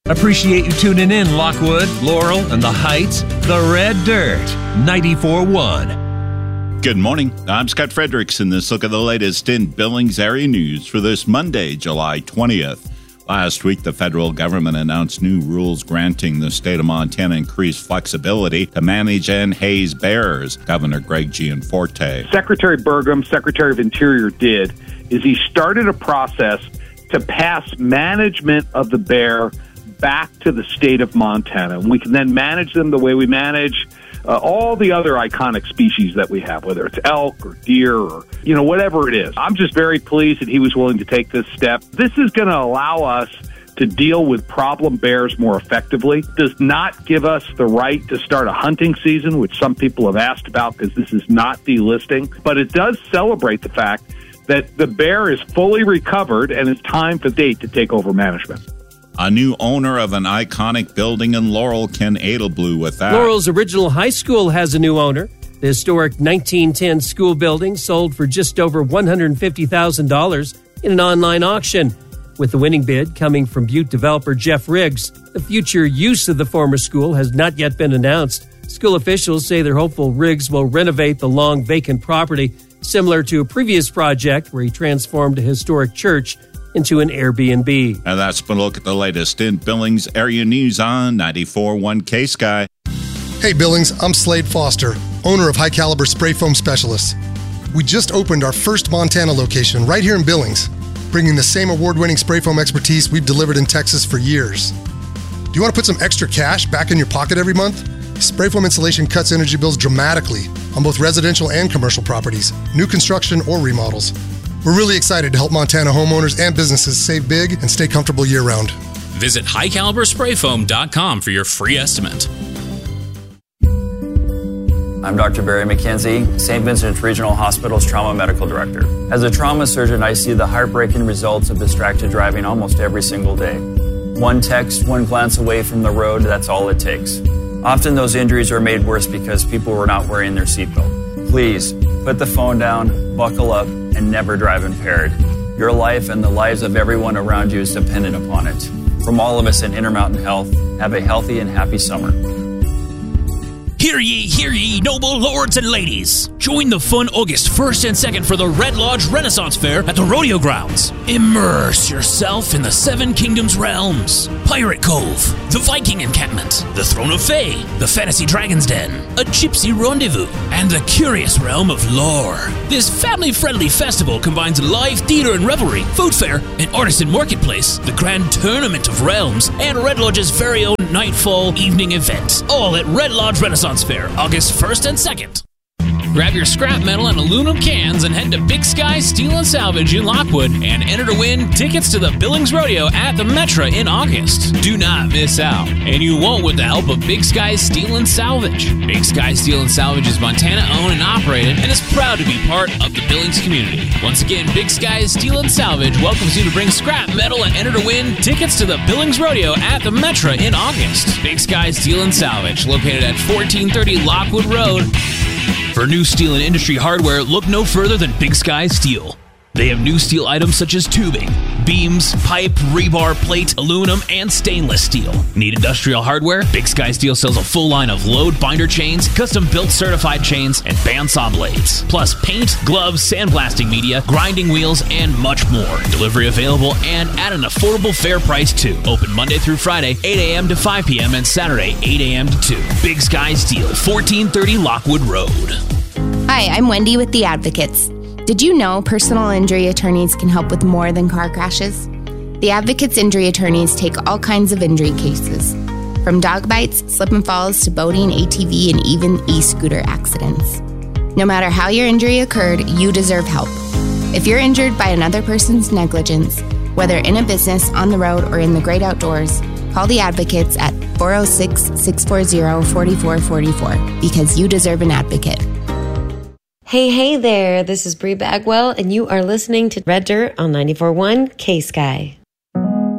Appreciate you tuning in, Lockwood, Laurel, and the Heights. The Red Dirt, 94.1. Good morning. I'm Scott Frederickson. This look at the latest in Billings area news for this Monday, July 20th. Last week, the federal government announced new rules granting the state of Montana increased flexibility to manage and haze bears. Governor Greg Gianforte. Secretary Burgum, Secretary of Interior, did is he started a process to pass management of the bear back to the state of Montana. And we can then manage them the way we manage all the other iconic species that we have, whether it's elk or deer or, whatever it is. I'm just very pleased that he was willing to take this step. This is going to allow us to deal with problem bears more effectively. Does not give us the right to start a hunting season, which some people have asked about because this is not delisting. But it does celebrate the fact that the bear is fully recovered and it's time for the state to take over management. A new owner of an iconic building in Laurel, Ken Edelblu, with that. Laurel's original high school has a new owner. The historic 1910 school building sold for just over $150,000 in an online auction. With the winning bid coming from Butte developer Jeff Riggs, the future use of the former school has not yet been announced. School officials say they're hopeful Riggs will renovate the long vacant property, similar to a previous project where he transformed a historic church into an Airbnb. And that's been a look at the latest in Billings area news on 94.1 K-Sky. Hey Billings, I'm Slade Foster, owner of High Caliber Spray Foam Specialists. We just opened our first Montana location right here in Billings, bringing the same award-winning spray foam expertise we've delivered in Texas for years. Do you want to put some extra cash back in your pocket every month? Spray foam insulation cuts energy bills dramatically on both residential and commercial properties, new construction or remodels. We're really excited to help Montana homeowners and businesses save big and stay comfortable year-round. Visit highcalibersprayfoam.com for your free estimate. I'm Dr. Barry McKenzie, St. Vincent Regional Hospital's Trauma Medical Director. As a trauma surgeon, I see the heartbreaking results of distracted driving almost every single day. One text, one glance away from the road, that's all it takes. Often those injuries are made worse because people were not wearing their seatbelt. Please, put the phone down, buckle up, and never drive impaired. Your life and the lives of everyone around you is dependent upon it. From all of us at Intermountain Health, have a healthy and happy summer. Hear ye, noble lords and ladies. Join the fun August 1st and 2nd for the Red Lodge Renaissance Fair at the Rodeo Grounds. Immerse yourself in the Seven Kingdoms realms. Pirate Cove, the Viking Encampment, the Throne of Fae, the Fantasy Dragon's Den, a Gypsy Rendezvous, and the curious realm of lore. This family-friendly festival combines live theater and revelry, food fair, an artisan marketplace, the Grand Tournament of Realms, and Red Lodge's very own Nightfall evening event. All at Red Lodge Renaissance Fair, August 1st and 2nd. Grab your scrap metal and aluminum cans and head to Big Sky Steel and Salvage in Lockwood and enter to win tickets to the Billings Rodeo at the Metra in August. Do not miss out, and you won't with the help of Big Sky Steel and Salvage. Big Sky Steel and Salvage is Montana owned and operated and is proud to be part of the Billings community. Once again, Big Sky Steel and Salvage welcomes you to bring scrap metal and enter to win tickets to the Billings Rodeo at the Metra in August. Big Sky Steel and Salvage, located at 1430 Lockwood Road. For new steel and industry hardware, look no further than Big Sky Steel. They have new steel items such as tubing, beams, pipe, rebar, plate, aluminum, and stainless steel. Need industrial hardware? Big Sky Steel sells a full line of load binder chains, custom-built certified chains, and bandsaw blades. Plus paint, gloves, sandblasting media, grinding wheels, and much more. Delivery available and at an affordable fair price too. Open Monday through Friday, 8 a.m. to 5 p.m. and Saturday, 8 a.m. to 2. Big Sky Steel, 1430 Lockwood Road. Hi, I'm Wendy with The Advocates. Did you know personal injury attorneys can help with more than car crashes? The Advocates Injury Attorneys take all kinds of injury cases, from dog bites, slip and falls, to boating, ATV, and even e-scooter accidents. No matter how your injury occurred, you deserve help. If you're injured by another person's negligence, whether in a business, on the road, or in the great outdoors, call the Advocates at 406-640-4444 because you deserve an advocate. Hey there, this is Bree Bagwell, and you are listening to Red Dirt on 94.1 K-Sky.